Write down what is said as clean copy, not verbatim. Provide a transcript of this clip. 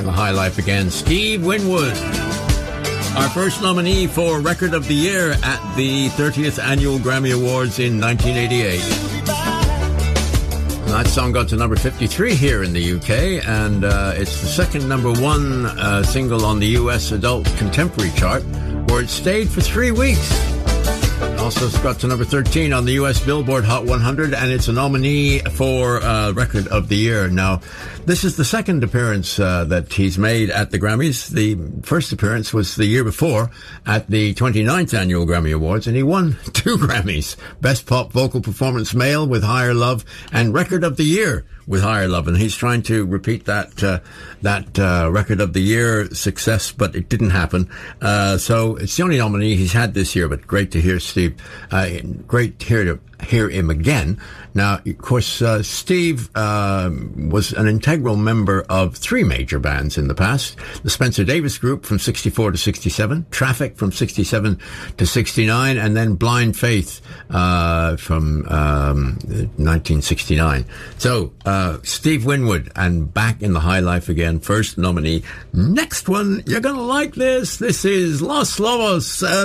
the High Life again, Steve Winwood. Our first nominee for Record of the Year at the 30th Annual Grammy Awards in 1988. And that song got to number 53 here in the UK, and it's the second number one single on the US Adult Contemporary chart, where it stayed for 3 weeks. Also got to number 13 on the US Billboard Hot 100, and it's a nominee for Record of the Year. Now, this is the second appearance that he's made at the Grammys. The first appearance was the year before at the 29th Annual Grammy Awards, and he won 2 Grammys. Best Pop Vocal Performance Male with Higher Love, and Record of the Year with Higher Love. And he's trying to repeat that Record of the Year success, but it didn't happen. So it's the only nominee he's had this year, but great to hear Steve. Great to hear him again. Now, of course, Steve was an integral member of 3 major bands in the past. The Spencer Davis Group from 64 to 67, Traffic from 67 to 69, and then Blind Faith from 1969. So, Steve Winwood, and back in the High Life again, first nominee. Next one, you're going to like this. This is Los Lobos.